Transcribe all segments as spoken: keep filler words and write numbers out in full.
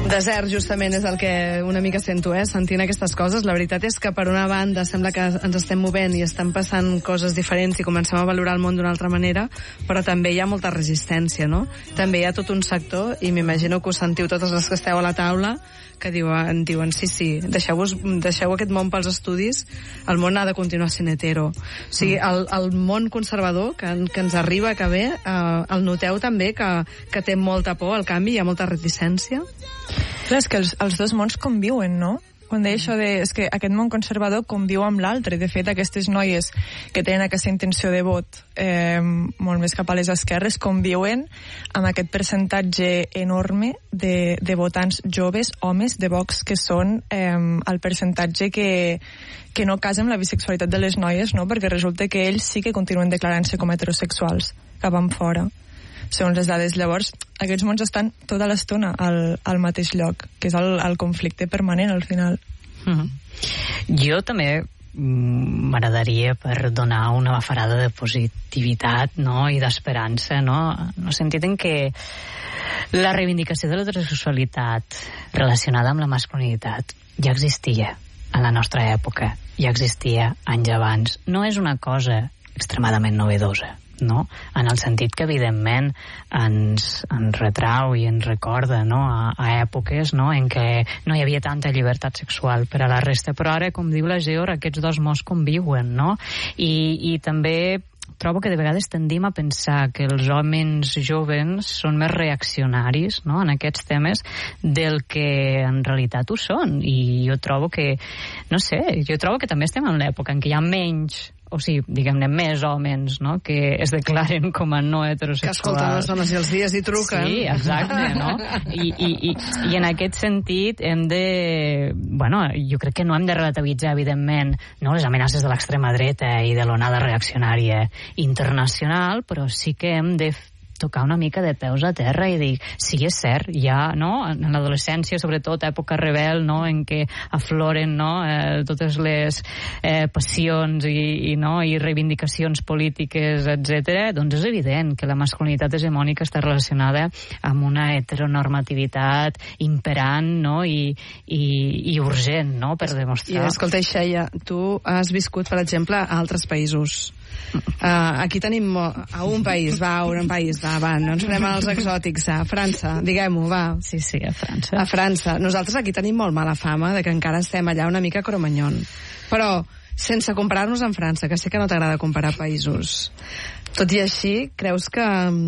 Desert, justament, és el que una mica sento, eh? Sentint aquestes coses. La veritat és que, per una banda, sembla que ens estem movent i estan passant coses diferents i comencem a valorar el món d'una altra manera, però també hi ha molta resistència, no? També hi ha tot un sector, i m'imagino que us sentiu totes les que esteu a la taula, que diuen, diuen sí, sí, deixeu-vos, deixeu aquest món pels estudis, el món ha de continuar sent hetero. O sigui, el, el món conservador que, que ens arriba, que ve, eh, el noteu també, que, que té molta por al canvi, hi ha molta reticència? Clar, és que els, els dos mons conviuen, no? Quan deia això de... És que aquest món conservador conviu amb l'altre. De fet, aquestes noies que tenen aquesta intenció de vot eh, molt més cap a les esquerres conviuen amb aquest percentatge enorme de, de votants joves, homes de Vox, que són eh, el percentatge que, que no casa amb la bisexualitat de les noies, no? Perquè resulta que ells sí que continuen declarant-se com heterosexuals cap en fora, segons les dades. Llavors, aquests mons estan tota l'estona al, al mateix lloc, que és el, el conflicte permanent, al final. Mm-hmm. Jo també m'agradaria, per donar una bafarada de positivitat, no?, i d'esperança, no?, en el sentit en què la reivindicació de l'heterosexualitat relacionada amb la masculinitat ja existia a la nostra època, ja existia anys abans. No és una cosa extremadament novedosa, no? En el sentit que, evidentment, ens, ens retrau i ens recorda, no?, a, a èpoques, no?, en què no hi havia tanta llibertat sexual per a la resta, però ara, com diu la Geor, aquests dos mons conviuen, no? I, i també trobo que de vegades tendim a pensar que els homes joves són més reaccionaris, no?, en aquests temes del que en realitat ho són. I jo trobo que, no sé, jo trobo que també estem en l'època en què hi ha menys, o sigui, diguem-ne, més homes, no?, que es declaren com a no heterosexuals. Que escolten les dones i els dies i truquen. Sí, exacte, no? I, i, i, i en aquest sentit hem de... Bueno, jo crec que no hem de relativitzar, evidentment, no?, les amenaces de l'extrema dreta i de l'onada reaccionària internacional, però sí que hem de tocar una mica de peus a terra i dir, sí, és cert, ja, no?, en l'adolescència, sobretot, època rebel, no?, en què afloren, no?, eh, totes les eh, passions i, i, no?, i reivindicacions polítiques, etcètera, doncs és evident que la masculinitat hegemònica està relacionada amb una heteronormativitat imperant, no?, i, i, i urgent, no?, per demostrar. I, escolta, Xeia, tu has viscut, per exemple, a altres països. Uh, aquí tenim a un país, va, a un país, va, va, no ens farem als exòtics, a França, diguem-ho, va. Sí, sí, a França. A França. Nosaltres aquí tenim molt mala fama de que encara estem allà una mica cromanyon. Però, sense comparar-nos amb França, que sé que no t'agrada comparar països, tot i així, creus que...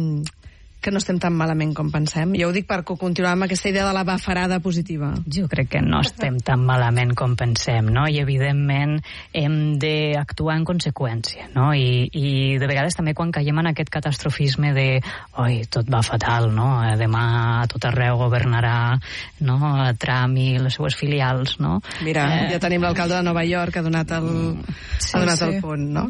que no estem tan malament com pensem? Jo ho dic per continuar amb aquesta idea de la bafarada positiva. Jo crec que no estem tan malament com pensem, no? I evidentment hem d'actuar en conseqüència, no? I, i de vegades també quan caiem en aquest catastrofisme de oi, tot va fatal, no? Demà a tot arreu governarà, no?, Trump i les seues filials, no? Mira, eh... ja tenim l'alcalde de Nova York que ha donat el, sí, ha donat sí. el punt, no?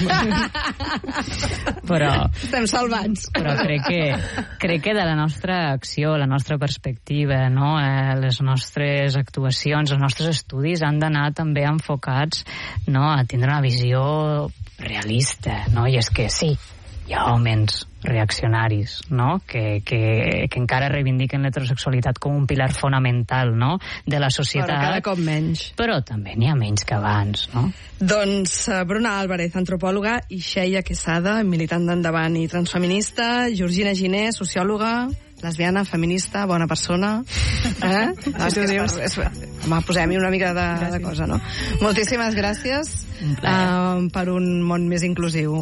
Però... Estem salvats. Però crec que crec que de la nostra acció, la nostra perspectiva, no?, eh, les nostres actuacions, els nostres estudis han d'anar també enfocats, no?, a tindre una visió realista, no? I és que sí, hi ha homes reaccionaris, no?, que, que, que encara reivindiquen l'heterosexualitat com un pilar fonamental, no?, de la societat. Però cada cop menys. Però també n'hi ha menys que abans, no? Doncs Bruna Álvarez, antropòloga, i Xeia Quesada, militant d'Endavant i transfeminista, Georgina Giner, sociòloga, lesbiana, feminista, bona persona. Eh? No, és que és, és, home, posem-hi una mica de, de cosa, no? Moltíssimes gràcies uh, per un món més inclusiu.